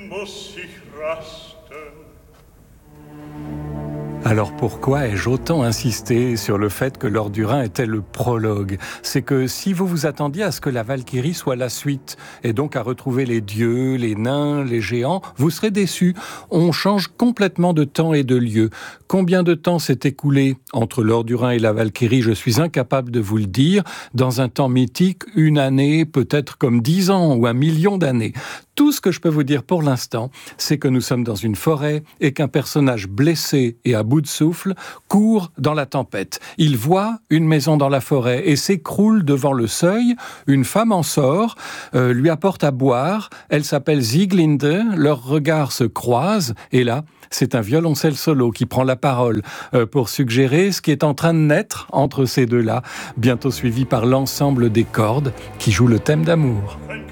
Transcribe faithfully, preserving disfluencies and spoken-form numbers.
muss ich rasten. Alors pourquoi ai-je autant insisté sur le fait que l'Or du Rhin était le prologue ? C'est que si vous vous attendiez à ce que la Valkyrie soit la suite, et donc à retrouver les dieux, les nains, les géants, vous serez déçus. On change complètement de temps et de lieu. Combien de temps s'est écoulé entre l'Or du Rhin et la Valkyrie ? Je suis incapable de vous le dire. Dans un temps mythique, une année, peut-être comme dix ans ou un million d'années. Tout ce que je peux vous dire pour l'instant, c'est que nous sommes dans une forêt et qu'un personnage blessé et à bout de souffle court dans la tempête. Il voit une maison dans la forêt et s'écroule devant le seuil. Une femme en sort, euh, lui apporte à boire. Elle s'appelle Sieglinde. Leurs regards se croisent et là, c'est un violoncelle solo qui prend la parole euh, pour suggérer ce qui est en train de naître entre ces deux-là, bientôt suivi par l'ensemble des cordes qui jouent le thème d'amour.